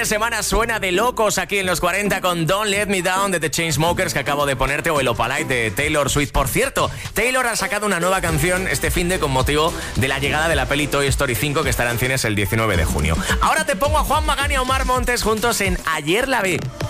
de semana suena de locos aquí en los 40 con Don't Let Me Down de The Chainsmokers que acabo de ponerte, o el Opalite de Taylor Swift. Por cierto, Taylor ha sacado una nueva canción este finde con motivo de la llegada de la peli Toy Story 5 que estará en cines el 19 de junio. Ahora te pongo a Juan Magán y a Omar Montes juntos en Ayer la vi.